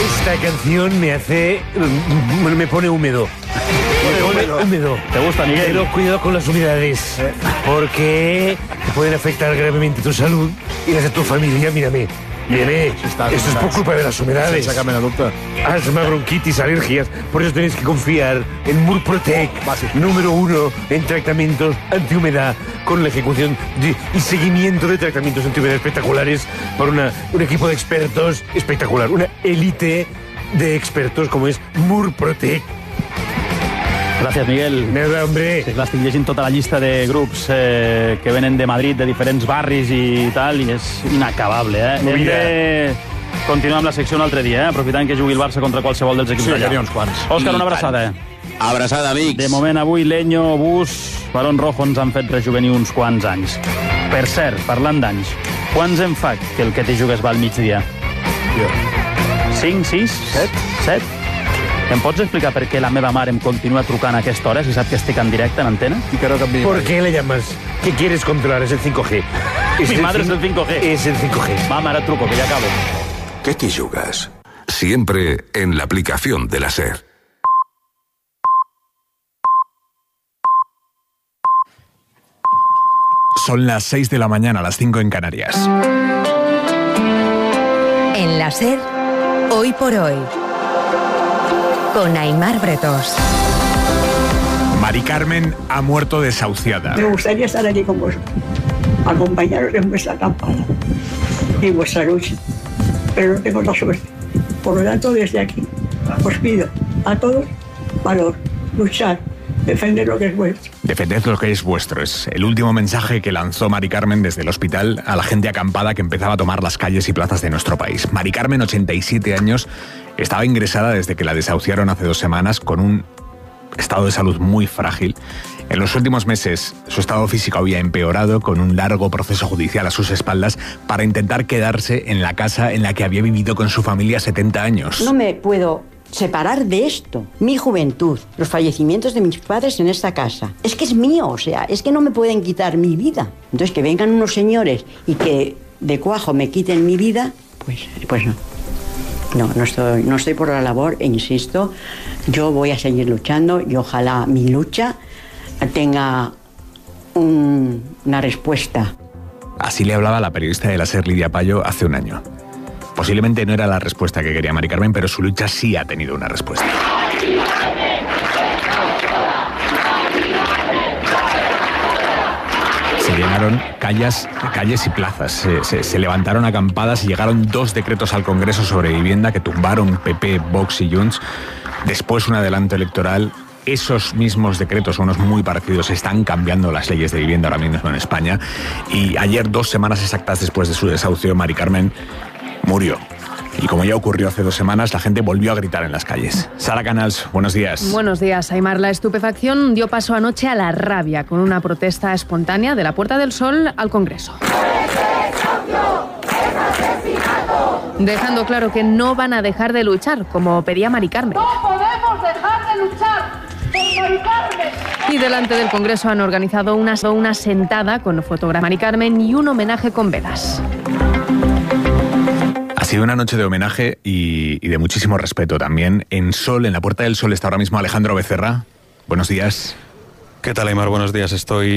Esta canción me pone húmedo. Húmedo. ¿Te gusta, Miguel? Pero cuidado con las humedades, porque te pueden afectar gravemente tu salud y las de tu familia. Mírame. Esto es por culpa de las humedades. Sácame la duda. Asma, bronquitis, alergias. Por eso tenéis que confiar en Murprotec, número 1 en tratamientos antihumedad, con la ejecución y seguimiento de tratamientos antihumedad espectaculares por un equipo de expertos espectacular, una élite de expertos como es Murprotec. Gràcies, Miguel. Nada, hombre. Sí, clar, estic llegint tota la llista de grups que venen de Madrid, de diferents barris i tal, i és inacabable, eh? Hem de continuar amb la secció un altre dia, aprofitant que jugui el Barça contra qualsevol dels equips d'allà. Sí, uns quants. Òscar, una abraçada. Abraçada, amics. De moment, avui, Leño, Bus, Barón Rojo ens han fet rejuvenir uns quants anys. Per cert, parlant d'anys, quants en fa que el que t'hi jugues va al migdia? 5, 6, 7? Em pots explicar per què la meva mare em continua trucant a aquesta hora si sap que estic en directe en antena? ¿Por qué le llamas? ¿Qué quieres controlar? Es el 5G. Mi madre es el 5G. Es el 5G. Mamá, ahora truco, que ya acabo. ¿Qué te jugas? Siempre en la aplicación de la SER. Son las 6 de la mañana, las 5 en Canarias. En la SER, hoy por hoy, con Aimar Bretós. Mari Carmen ha muerto desahuciada. Me gustaría estar aquí con vosotros, acompañaros en vuestra acampada y en vuestra lucha, pero no tengo la suerte. Por lo tanto, desde aquí os pido a todos valor, luchar, defender lo que es vuestro. Defended lo que es vuestro. Es el último mensaje que lanzó Mari Carmen desde el hospital a la gente acampada que empezaba a tomar las calles y plazas de nuestro país. Mari Carmen, 87 años, estaba ingresada desde que la desahuciaron hace 2 semanas con un estado de salud muy frágil. En los últimos meses su estado físico había empeorado con un largo proceso judicial a sus espaldas para intentar quedarse en la casa en la que había vivido con su familia 70 años. No me puedo separar de esto. Mi juventud, los fallecimientos de mis padres en esta casa. Es que es mío, o sea, es que no me pueden quitar mi vida. Entonces que vengan unos señores y que de cuajo me quiten mi vida, pues no. No estoy por la labor e insisto, yo voy a seguir luchando y ojalá mi lucha tenga una respuesta. Así le hablaba la periodista de la SER, Lidia Payo, hace un año. Posiblemente no era la respuesta que quería Mari Carmen, pero su lucha sí ha tenido una respuesta. Se llenaron calles y plazas, se levantaron acampadas y llegaron 2 decretos al Congreso sobre vivienda que tumbaron PP, Vox y Junts. Después un adelanto electoral. Esos mismos decretos, unos muy parecidos, están cambiando las leyes de vivienda ahora mismo en España. Y ayer, 2 semanas exactas después de su desahucio, Mari Carmen murió. Y como ya ocurrió hace 2 semanas, la gente volvió a gritar en las calles. Sara Canals, buenos días. Buenos días, Aimar. La estupefacción dio paso anoche a la rabia, con una protesta espontánea de la Puerta del Sol al Congreso. Dejando claro que no van a dejar de luchar, como pedía Mari Carmen. ¡No podemos dejar de luchar por Mari Carmen! Y delante del Congreso han organizado una sentada con fotografía de Mari Carmen y un homenaje con velas. Ha sido una noche de homenaje y de muchísimo respeto también. En Sol, en la Puerta del Sol, está ahora mismo Alejandro Becerra. Buenos días. ¿Qué tal, Aimar? Buenos días. Estoy